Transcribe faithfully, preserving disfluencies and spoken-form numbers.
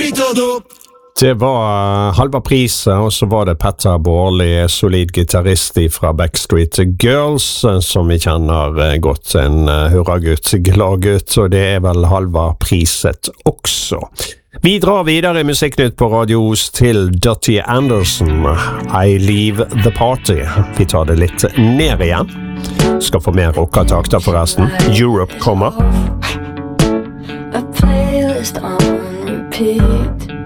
Finito dopo. Det var halva pris, og så var det Petter Baarli, solid gitarrist fra Backstreet Girls, som vi kjenner godt, en hurragutt, gladgutt, og det er vel halva priset også. Vi drar videre i Musikknytt på Radio Os til Dottie Anderson, I Leave the Party. Vi tar det litt ned igjen. Skal få mer rockatakter forresten. Europe kommer. A playlist on repeat.